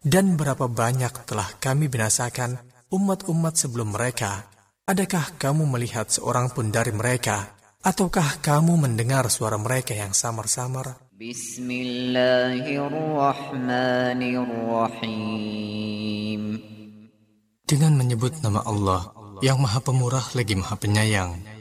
Dan berapa banyak telah kami binasakan umat-umat sebelum mereka. Adakah kamu melihat seorang pun dari mereka? Ataukah kamu mendengar suara mereka yang samar-samar? Bismillahirrahmanirrahim. Dengan menyebut nama Allah yang Maha Pemurah lagi Maha Penyayang.